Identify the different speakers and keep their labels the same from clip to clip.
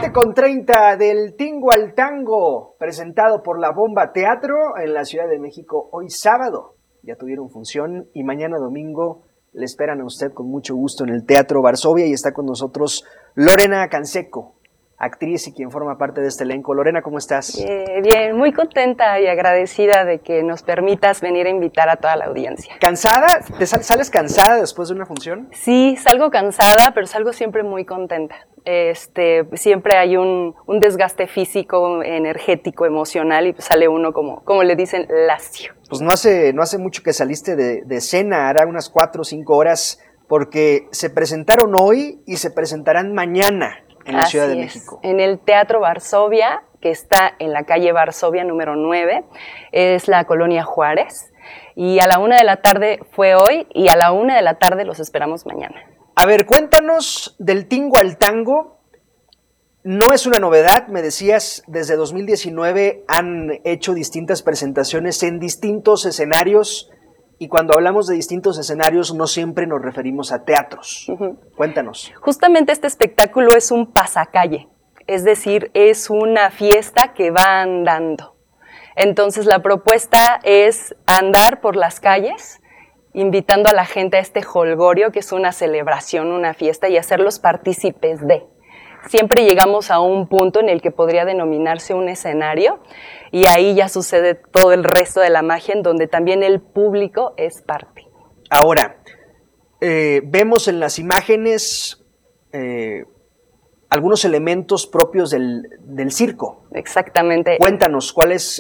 Speaker 1: 7:30 del Tingo al Tango, presentado por La Bomba Teatro en la Ciudad de México hoy sábado. Ya tuvieron función y mañana domingo le esperan a usted con mucho gusto en el Teatro Varsovia y está con nosotros Lorena Canseco, actriz y quien forma parte de este elenco. Lorena, ¿cómo estás?
Speaker 2: Bien, muy contenta y agradecida de que nos permitas venir a invitar a toda la audiencia.
Speaker 1: ¿Cansada? ¿Sales cansada después de una función?
Speaker 2: Sí, salgo cansada, pero salgo siempre muy contenta. Siempre hay un desgaste físico, energético, emocional y pues sale uno como le dicen, lacio.
Speaker 1: Pues no hace mucho que saliste de escena, hará unas 4 o 5 horas, porque se presentaron hoy y se presentarán mañana en la Ciudad de México.
Speaker 2: En el Teatro Varsovia, que está en la calle Varsovia número 9, es la Colonia Juárez, y a la 1 de la tarde fue hoy, y a la 1 de la tarde los esperamos mañana.
Speaker 1: A ver, cuéntanos del Tingo al Tango. No es una novedad, me decías, desde 2019 han hecho distintas presentaciones en distintos escenarios, y cuando hablamos de distintos escenarios no siempre nos referimos a teatros. Cuéntanos.
Speaker 2: Justamente este espectáculo es un pasacalle, es decir, es una fiesta que va andando. Entonces la propuesta es andar por las calles, invitando a la gente a este jolgorio, que es una celebración, una fiesta, y hacerlos partícipes de. Siempre llegamos a un punto en el que podría denominarse un escenario, y ahí ya sucede todo el resto de la magia, en donde también el público es parte.
Speaker 1: Ahora, vemos en las imágenes algunos elementos propios del circo.
Speaker 2: Exactamente.
Speaker 1: Cuéntanos,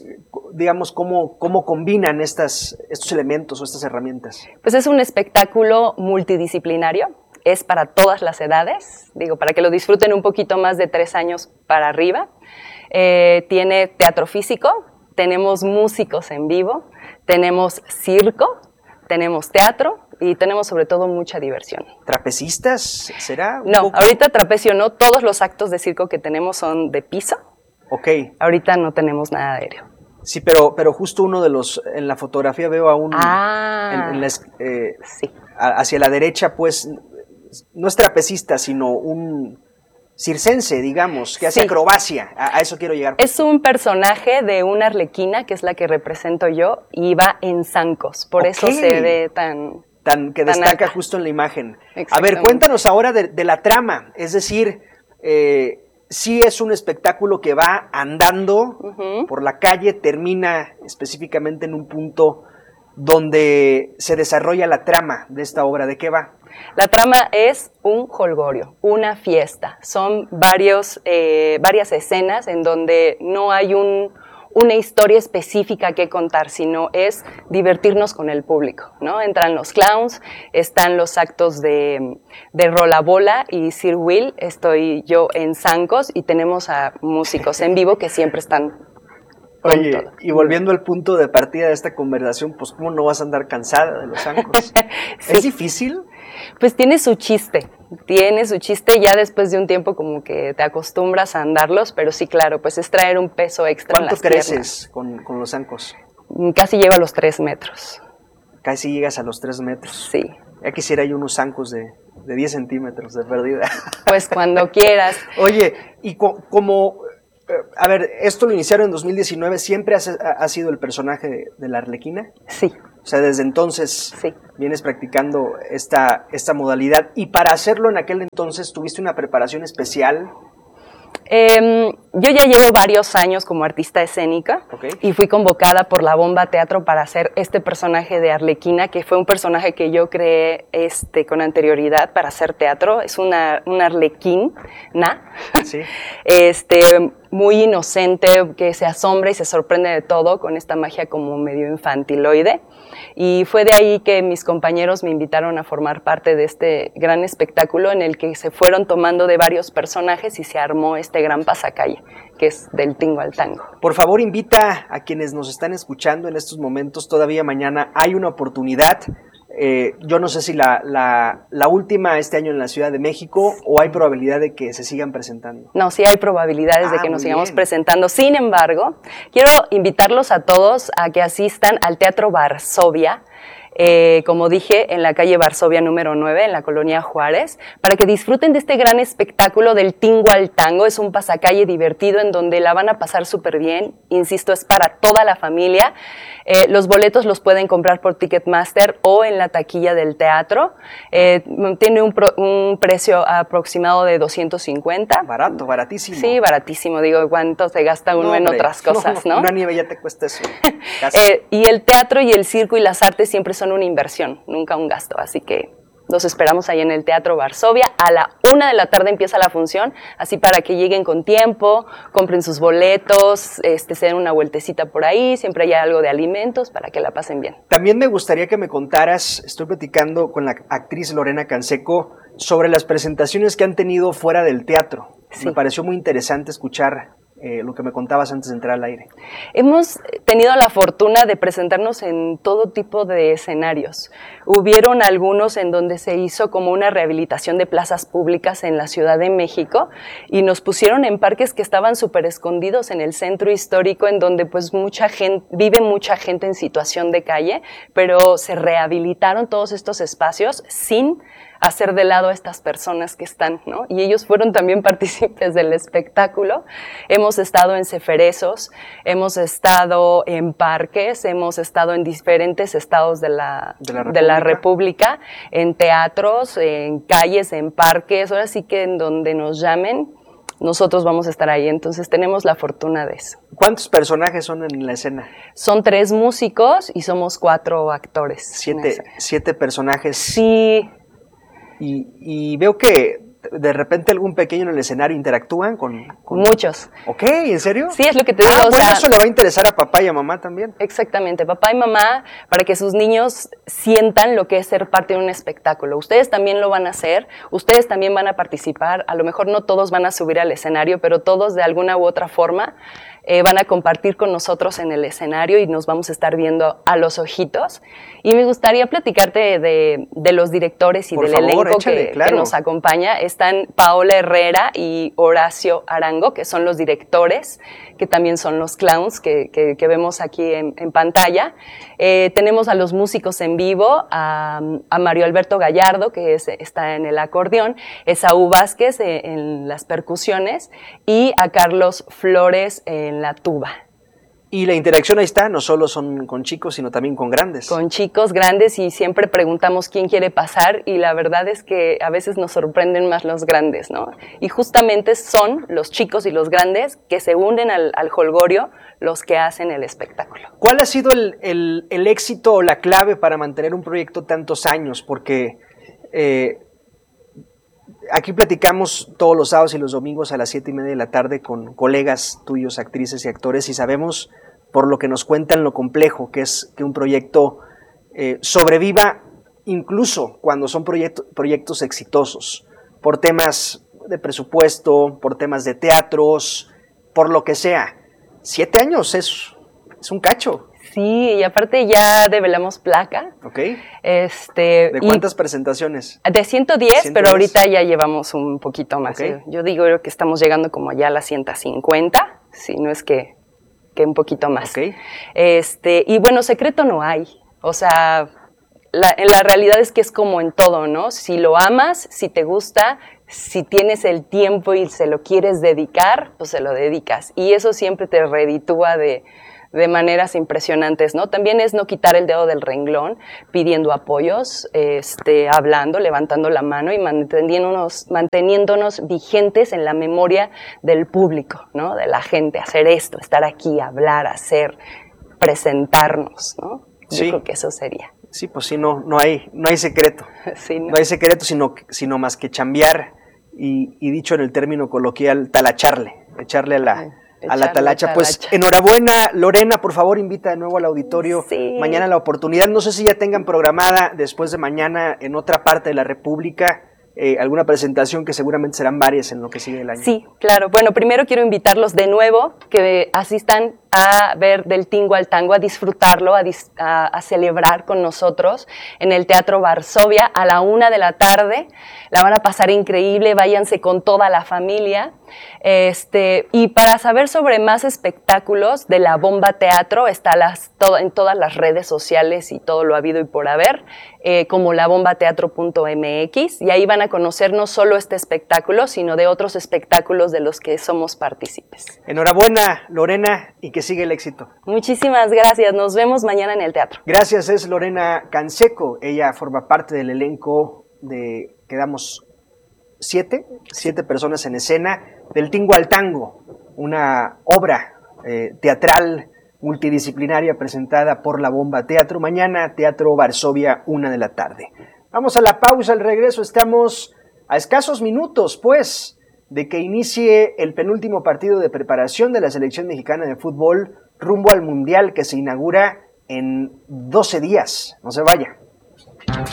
Speaker 1: cómo combinan estos elementos o estas herramientas.
Speaker 2: Pues es un espectáculo multidisciplinario, es para todas las edades, para que lo disfruten un poquito más de 3 años para arriba. Tiene teatro físico, tenemos músicos en vivo, tenemos circo, tenemos teatro y tenemos sobre todo mucha diversión.
Speaker 1: ¿Trapecistas será?
Speaker 2: No, ahorita trapecio no, todos los actos de circo que tenemos son de piso.
Speaker 1: Ok.
Speaker 2: Ahorita no tenemos nada aéreo.
Speaker 1: Sí, pero justo uno de los, en la fotografía veo a un,
Speaker 2: sí.
Speaker 1: Hacia la derecha, pues, no es trapecista, sino un circense, digamos, que hace acrobacia. A eso quiero llegar.
Speaker 2: Es un personaje de una arlequina, que es la que represento yo, y va en zancos, por eso se ve
Speaker 1: que destaca
Speaker 2: alta.
Speaker 1: Justo en la imagen. A ver, cuéntanos ahora de la trama, es decir, sí es un espectáculo que va andando por la calle, termina específicamente en un punto donde se desarrolla la trama de esta obra. ¿De qué va?
Speaker 2: La trama es un jolgorio, una fiesta. Son varias escenas en donde no hay una historia específica que contar, sino es divertirnos con el público, ¿no? Entran los clowns, están los actos de Rolabola y Sir Will, estoy yo en zancos y tenemos a músicos en vivo que siempre están.
Speaker 1: Oye, y volviendo al punto de partida de esta conversación, pues ¿cómo no vas a andar cansada de los zancos? Sí. ¿Es difícil?
Speaker 2: Pues tiene su chiste, ya después de un tiempo como que te acostumbras a andarlos, pero sí, claro, pues es traer un peso extra en las piernas.
Speaker 1: ¿Cuánto creces con los zancos?
Speaker 2: Casi llego a los 3 metros.
Speaker 1: Casi llegas a los 3 metros.
Speaker 2: Sí.
Speaker 1: Ya quisiera yo unos zancos de 10 centímetros de pérdida.
Speaker 2: Pues cuando quieras.
Speaker 1: Oye, y a ver, esto lo iniciaron en 2019, ¿siempre ha sido el personaje de la arlequina?
Speaker 2: Sí.
Speaker 1: O sea, desde entonces
Speaker 2: sí.
Speaker 1: Vienes practicando esta modalidad, y para hacerlo en aquel entonces, ¿tuviste una preparación especial?
Speaker 2: Yo ya llevo varios años como artista escénica y fui convocada por La Bomba Teatro para hacer este personaje de arlequina, que fue un personaje que yo creé con anterioridad para hacer teatro. Es una arlequina,
Speaker 1: ¿Sí?
Speaker 2: Muy inocente, que se asombra y se sorprende de todo, con esta magia como medio infantiloide. Y fue de ahí que mis compañeros me invitaron a formar parte de este gran espectáculo en el que se fueron tomando de varios personajes y se armó este gran pasacalle, que es del Tingo al Tango.
Speaker 1: Por favor, invita a quienes nos están escuchando en estos momentos, todavía mañana hay una oportunidad. Yo no sé si la última este año en la Ciudad de México, o hay probabilidad de que se sigan presentando.
Speaker 2: No, sí hay probabilidades de que nos sigamos presentando. Sin embargo, quiero invitarlos a todos a que asistan al Teatro Varsovia. como dije, en la calle Varsovia número 9, en la colonia Juárez, para que disfruten de este gran espectáculo del Tingo al Tango. Es un pasacalle divertido en donde la van a pasar súper bien. Insisto, es para toda la familia. Los boletos los pueden comprar por Ticketmaster o en la taquilla del teatro. Tiene un precio aproximado de 250.
Speaker 1: Barato, baratísimo.
Speaker 2: Sí, baratísimo. Digo, ¿cuánto se gasta uno en otras cosas, no?
Speaker 1: Una nieve ya te cuesta eso.
Speaker 2: Y el teatro y el circo y las artes siempre son una inversión, nunca un gasto. Así que los esperamos ahí en el Teatro Varsovia. A la 1 de la tarde empieza la función, así para que lleguen con tiempo, compren sus boletos, se den una vueltecita por ahí, siempre hay algo de alimentos para que la pasen bien.
Speaker 1: También me gustaría que me contaras, estoy platicando con la actriz Lorena Canseco sobre las presentaciones que han tenido fuera del teatro. Sí. Me pareció muy interesante escuchar lo que me contabas antes de entrar al aire.
Speaker 2: Hemos tenido la fortuna de presentarnos en todo tipo de escenarios. Hubieron algunos en donde se hizo como una rehabilitación de plazas públicas en la Ciudad de México y nos pusieron en parques que estaban súper escondidos en el centro histórico, en donde pues vive mucha gente en situación de calle, pero se rehabilitaron todos estos espacios sin hacer de lado a estas personas que están, ¿no? Y ellos fueron también partícipes del espectáculo. Hemos estado en ceferezos, hemos estado en parques, hemos estado en diferentes estados de la República, en teatros, en calles, en parques, ahora sí que en donde nos llamen, nosotros vamos a estar ahí, entonces tenemos la fortuna de eso.
Speaker 1: ¿Cuántos personajes son en la escena?
Speaker 2: Son 3 músicos y somos 4 actores.
Speaker 1: 7 personajes.
Speaker 2: Sí.
Speaker 1: Y veo que de repente algún pequeño en el escenario interactúan con...
Speaker 2: Muchos.
Speaker 1: Ok, ¿en serio?
Speaker 2: Sí, es lo que te digo.
Speaker 1: Bueno, eso le va a interesar a papá y a mamá también.
Speaker 2: Exactamente, papá y mamá, para que sus niños sientan lo que es ser parte de un espectáculo. Ustedes también lo van a hacer, ustedes también van a participar, a lo mejor no todos van a subir al escenario, pero todos de alguna u otra forma van a compartir con nosotros en el escenario y nos vamos a estar viendo a los ojitos. Y me gustaría platicarte de los directores y del elenco que nos acompaña. Están Paola Herrera y Horacio Arango, que son los directores, que también son los clowns que vemos aquí en pantalla. Tenemos a los músicos en vivo, a Mario Alberto Gallardo, que está en el acordeón, Esaú Vázquez en las percusiones y a Carlos Flores en la tuba.
Speaker 1: Y la interacción ahí está, no solo son con chicos, sino también con grandes.
Speaker 2: Con chicos, grandes, y siempre preguntamos quién quiere pasar, y la verdad es que a veces nos sorprenden más los grandes, ¿no? Y justamente son los chicos y los grandes que se unen al jolgorio los que hacen el espectáculo.
Speaker 1: ¿Cuál ha sido el éxito o la clave para mantener un proyecto tantos años? Porque aquí platicamos todos los sábados y los domingos a las 7:30 de la tarde con colegas tuyos, actrices y actores, y sabemos por lo que nos cuentan lo complejo que es que un proyecto sobreviva incluso cuando son proyectos exitosos, por temas de presupuesto, por temas de teatros, por lo que sea. 7 años es un cacho.
Speaker 2: Sí, y aparte ya develamos placa.
Speaker 1: Ok.
Speaker 2: ¿De
Speaker 1: cuántas presentaciones?
Speaker 2: De 110, pero ahorita ya llevamos un poquito más.
Speaker 1: Okay.
Speaker 2: Yo digo que estamos llegando como ya a las 150, si no es que un poquito más.
Speaker 1: Okay.
Speaker 2: Y bueno, secreto no hay. O sea, la realidad es que es como en todo, ¿no? Si lo amas, si te gusta, si tienes el tiempo y se lo quieres dedicar, pues se lo dedicas. Y eso siempre te reditúa de maneras impresionantes, ¿no? También es no quitar el dedo del renglón, pidiendo apoyos, hablando, levantando la mano y manteniéndonos vigentes en la memoria del público, ¿no? De la gente, hacer esto, estar aquí, hablar, hacer, presentarnos, ¿no?
Speaker 1: Sí.
Speaker 2: Yo creo que eso sería.
Speaker 1: Sí, pues sí, no hay secreto.
Speaker 2: Sí,
Speaker 1: no hay secreto, sino más que chambear y dicho en el término coloquial, talacharle, echarle a la talacha. Pues enhorabuena, Lorena, por favor invita de nuevo al auditorio.
Speaker 2: Sí.
Speaker 1: Mañana la oportunidad, no sé si ya tengan programada después de mañana en otra parte de la República alguna presentación, que seguramente serán varias en lo que sigue el año.
Speaker 2: Sí, claro. Bueno, primero quiero invitarlos de nuevo que asistan a ver Del Tingo al Tango, a disfrutarlo, a celebrar con nosotros en el Teatro Varsovia a la 1 de la tarde. La van a pasar increíble, váyanse con toda la familia. Y para saber sobre más espectáculos de La Bomba Teatro, está en todas las redes sociales y todo lo habido y por haber, como labombateatro.mx, y ahí van a conocer no solo este espectáculo, sino de otros espectáculos de los que somos partícipes.
Speaker 1: Enhorabuena, Lorena, y que siga el éxito.
Speaker 2: Muchísimas gracias, nos vemos mañana en el teatro.
Speaker 1: Gracias, es Lorena Canseco, ella forma parte del elenco de Quedamos siete personas en escena, del Tingo al Tango, una obra teatral multidisciplinaria presentada por La Bomba Teatro. Mañana, Teatro Varsovia, 1 de la tarde. Vamos a la pausa, al regreso estamos a escasos minutos, pues, de que inicie el penúltimo partido de preparación de la selección mexicana de fútbol rumbo al Mundial que se inaugura en 12 días. No se vaya.